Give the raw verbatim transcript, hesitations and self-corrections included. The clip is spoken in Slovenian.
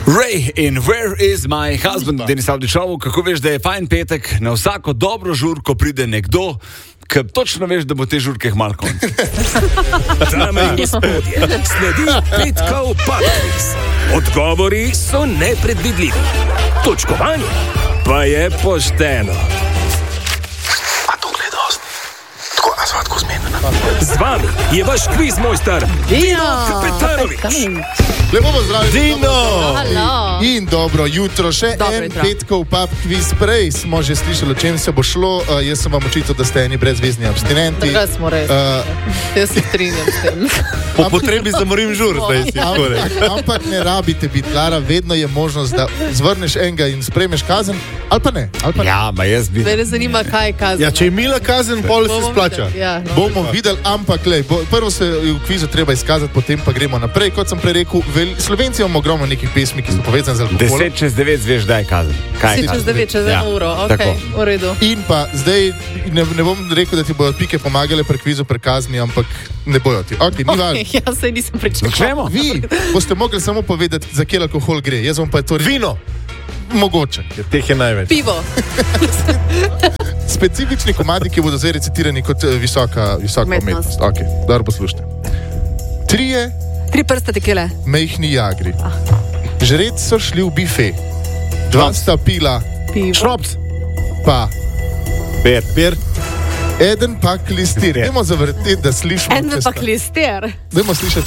Ray in Where is my husband? Denis Avdićovu, kako veš, da je fajn petek, na vsako dobro žurko pride nekdo, ki točno veš, da bo te žurke malo konc. Dame in gospodje, sledi petkov Pub-Quiz. Odgovori so nepredvidljivi. Točkovanje pa je pošteno. A to gledost. Tako nas vatko zmenjena. Z vami je vaš kviz mojster Dino Kapetarović. Lepo pozdravljeni. Dino! In, in dobro jutro. Še Dobro en jutro. petkov pub quiz. Prej smo že slišali, o čem se bo šlo. Uh, jaz sem vam očital, da ste eni brezvezni abstinenti. Takrat smo res. Uh, Jaz se strinjam s tem. Po potrebi zamorim žur, zdaj si skoraj. ampak, ampak ne rabite biti, Lara, vedno je možnost, da zvrneš enega in sprejmeš kazen, ali pa ne. Ali pa ne. Ja, ma jaz bi... Mene zanima, kaj je kazen. Ja, če je mila kazen, pol se Bomo splača. videli, ja. Bomo videli, ampak lej, bo, prvo se v kvizu treba izkazati, potem pa gremo naprej. Kot sem prej rekel, vel, Slovenci imamo ogromno nekih pesmi, ki so povezane z alkoholom. Deset čez devet zveš, da je kazen. Kaj je Si čez kazen? devet, čez Ja, eno uro. tako. Ok, v redu. In pa zdaj ne, ne bom rekel, da ti bodo pike pomagale pri kvizu, pri kazni, ampak ne bojo ti. Okay, ni važno. Okay, ja, sej nisem pričakovala. Začnemo? Vi boste mogli samo povedati, za kje alkohol gre. Jaz vam pa je to rekel. Vino! Mogoče. Ja, teh je največ. Pivo. Specifični komadi, ki bodo zdaj recitirani kot eh, visoka, visoka Umetnost. umetnost. Okay, dobro poslušajte. Trije Tri prste tekile. mehni jagri. Žreti so šli v bife. Dva sta pila, Pivo. Šrops. pa Per, per. eden pa klistir. Dajmo zavrteti, da slišimo. En če pa sta- klister. Dajmo slišati,